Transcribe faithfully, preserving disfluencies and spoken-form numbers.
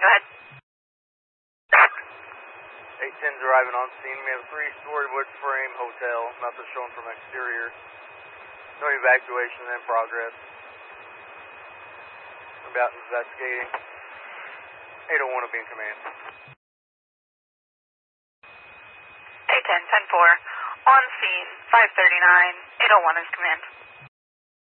go ahead. eight ten's arriving on scene. We have a three-story wood frame hotel. Nothing shown from exterior. No evacuation in progress. We're about investigating. eight oh one will be in command. eight ten, ten four. On scene, five thirty-nine. eight oh one is command.